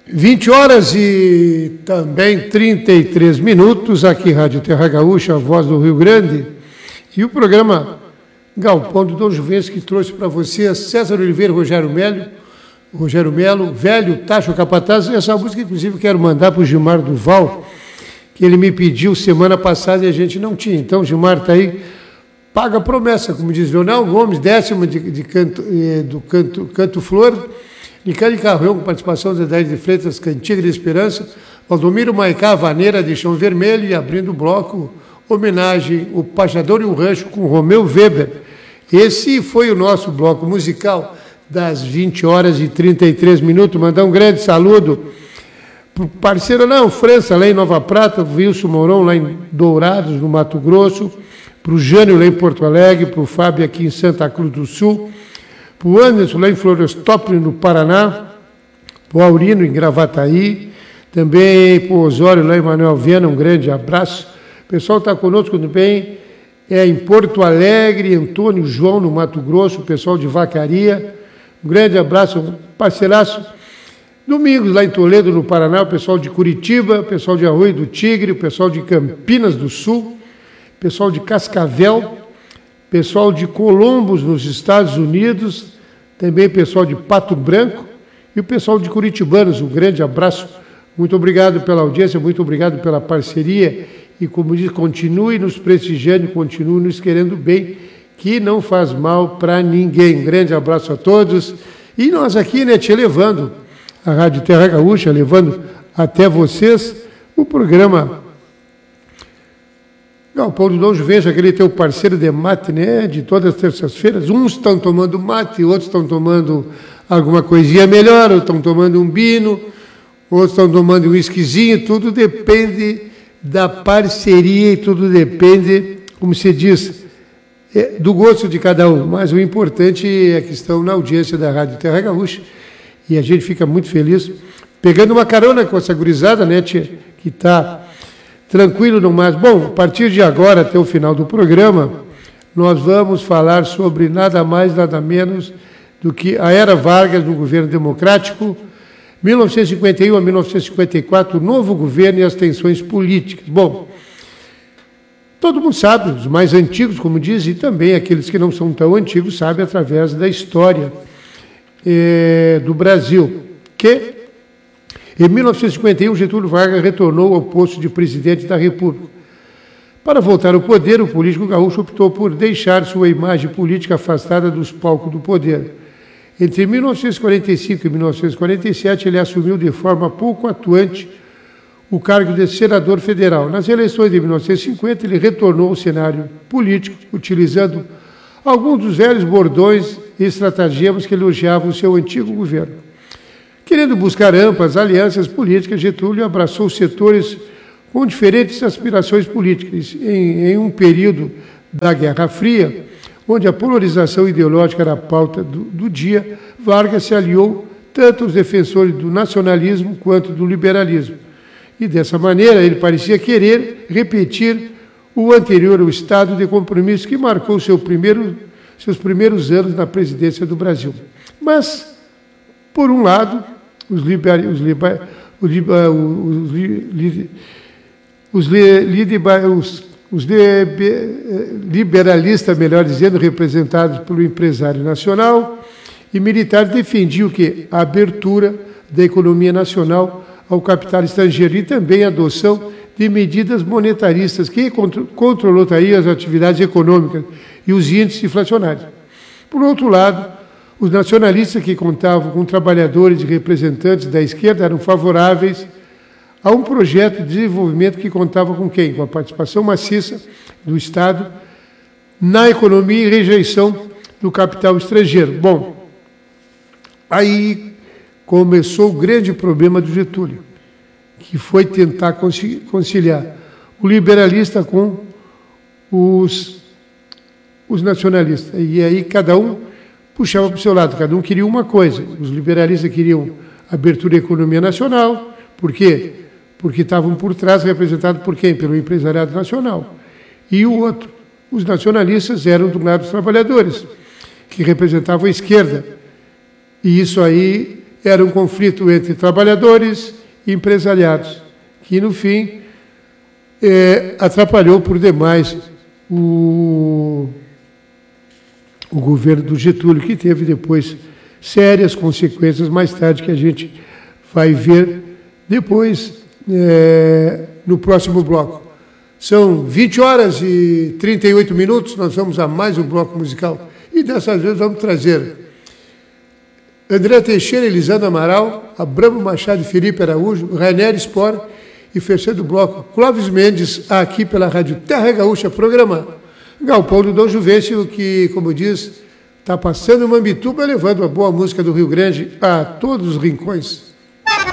20 horas e também 33 minutos, aqui Rádio Terra Gaúcha, a voz do Rio Grande, e o programa Galpão do Dom Juvencio, que trouxe para você César Oliveira e Rogério Melo, Velho Tacho Capataz. Essa música, inclusive, quero mandar para o Gilmar Duval, que ele me pediu semana passada e a gente não tinha. Então, Gilmar está aí, paga a promessa, como diz Leonel Gomes, 10ª do Canto Flor, Nicole Carrão, com participação da Daí de Freitas, Cantiga de Esperança, Valdomiro Maicá, Vaneira de Chão Vermelho, e abrindo o bloco, homenagem, o Pajador e o Rancho, com Romeu Weber. Esse foi o nosso bloco musical das 20 horas e 33 minutos. Mandar um grande saludo para o parceiro, França, lá em Nova Prata, Wilson Mourão, lá em Dourados, no Mato Grosso, para o Jânio, lá em Porto Alegre, para o Fábio, aqui em Santa Cruz do Sul, para o Anderson, lá em Florestópolis, no Paraná, para o Aurino, em Gravataí, também para o Osório, lá em Manuel Viana, um grande abraço. O pessoal está conosco também, em Porto Alegre, Antônio João, no Mato Grosso, o pessoal de Vacaria, um grande abraço, um parceiraço. Domingos, lá em Toledo, no Paraná, o pessoal de Curitiba, o pessoal de Arroio do Tigre, o pessoal de Campinas do Sul, o pessoal de Cascavel, pessoal de Columbus, nos Estados Unidos, também pessoal de Pato Branco e o pessoal de Curitibanos. Um grande abraço, muito obrigado pela audiência, muito obrigado pela parceria e, como diz, continue nos prestigiando, continue nos querendo bem, que não faz mal para ninguém. Um grande abraço a todos. E nós aqui, te levando a Rádio Terra Gaúcha, levando até vocês o programa Galpão do Dom Juvencio, aquele teu parceiro de mate, de todas as terças-feiras. Uns estão tomando mate, outros estão tomando alguma coisinha melhor, outros estão tomando um bino, outros estão tomando um whiskyzinho. Tudo depende da parceria e tudo depende, como se diz, do gosto de cada um. Mas o importante é que estão na audiência da Rádio Terra Gaúcha e a gente fica muito feliz pegando uma carona com essa gurizada, tia, que está tranquilo no mais. Bom, a partir de agora, até o final do programa, nós vamos falar sobre nada mais, nada menos do que a era Vargas no governo democrático, 1951 a 1954, o novo governo e as tensões políticas. Bom, todo mundo sabe, os mais antigos, como diz, e também aqueles que não são tão antigos, sabem através da história do Brasil, que em 1951, Getúlio Vargas retornou ao posto de presidente da República. Para voltar ao poder, o político gaúcho optou por deixar sua imagem política afastada dos palcos do poder. Entre 1945 e 1947, ele assumiu de forma pouco atuante o cargo de senador federal. Nas eleições de 1950, ele retornou ao cenário político, utilizando alguns dos velhos bordões e estratagemas que elogiavam o seu antigo governo. Querendo buscar amplas alianças políticas, Getúlio abraçou setores com diferentes aspirações políticas. Em um período da Guerra Fria, onde a polarização ideológica era a pauta do dia, Vargas se aliou tanto aos defensores do nacionalismo quanto do liberalismo. E dessa maneira, ele parecia querer repetir o anterior estado de compromisso que marcou seus primeiros anos na presidência do Brasil. Mas, por um lado, os liberalistas, melhor dizendo, representados pelo empresário nacional e militar, defendiam que a abertura da economia nacional ao capital estrangeiro e também a adoção de medidas monetaristas que controlariam as atividades econômicas e os índices inflacionários. Por outro lado, os nacionalistas, que contavam com trabalhadores e representantes da esquerda, eram favoráveis a um projeto de desenvolvimento que contava com quem? Com a participação maciça do Estado na economia e rejeição do capital estrangeiro. Bom, aí começou o grande problema do Getúlio, que foi tentar conciliar o liberalista com os nacionalistas. E aí cada um puxava para o seu lado, cada um queria uma coisa. Os liberalistas queriam abertura da economia nacional. Por quê? Porque estavam por trás, representados por quem? Pelo empresariado nacional. E o outro, os nacionalistas, eram do lado dos trabalhadores, que representavam a esquerda. E isso aí era um conflito entre trabalhadores e empresariados, que, no fim, atrapalhou por demais o governo do Getúlio, que teve depois sérias consequências mais tarde, que a gente vai ver depois no próximo bloco. São 20 horas e 38 minutos, nós vamos a mais um bloco musical. E dessa vez vamos trazer André Teixeira, Elisandro Amaral, Abramo Machado e Felipe Araújo, Rainer Spor e fechando o bloco, Clóvis Mendes, aqui pela Rádio Terra Gaúcha, programa Galpão do Dom Juvencio, que, como diz, está passando Mambituba, levando a boa música do Rio Grande a todos os rincões.